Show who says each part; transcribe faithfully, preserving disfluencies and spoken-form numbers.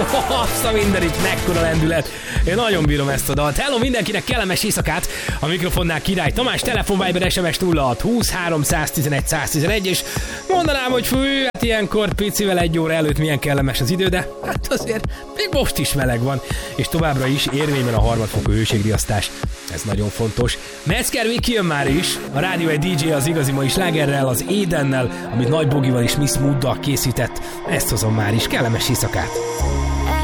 Speaker 1: Azt a mindenit, mekkora lendület. Én nagyon bírom ezt a dalt. Hello, mindenkinek kellemes éjszakát. A mikrofonnál Király Tamás, telefon, Viber, es em es nulla hat húsz háromszáztizenegy száztizenegy, és mondanám, hogy fű, hát ilyenkor picivel egy óra előtt milyen kellemes az idő, de hát azért még most is meleg van, és továbbra is érvényben a harmadfokú hőségriasztás. Ez nagyon fontos. Metzger Viki jön már is, a Rádió egy dé dzsé az igazi mai slágerrel, az Édennel, amit Nagy Bogival és Miss Mooddal készített. Ezt hozom már is, kellemes éjszakát.